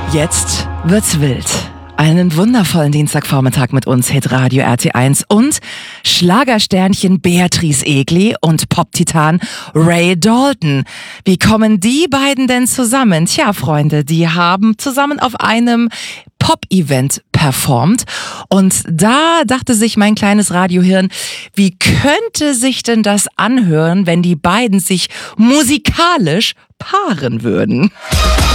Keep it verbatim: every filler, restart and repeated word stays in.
Jetzt wird's wild. Einen wundervollen Dienstagvormittag mit uns, Hitradio R T eins und Schlagersternchen Beatrice Egli und Pop-Titan Ray Dalton. Wie kommen die beiden denn zusammen? Tja, Freunde, die haben zusammen auf einem Pop-Event performt und da dachte sich mein kleines Radiohirn, wie könnte sich denn das anhören, wenn die beiden sich musikalisch paaren würden?